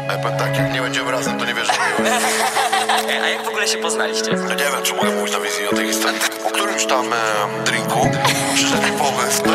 Powiem tak, jak nie będziemy razem, to nie wierzę w miłość. A jak w ogóle się poznaliście? Ja nie wiem, czy mogę mówić na wizji o tej historii. Po którymś tam drinku przyszedł pomysł,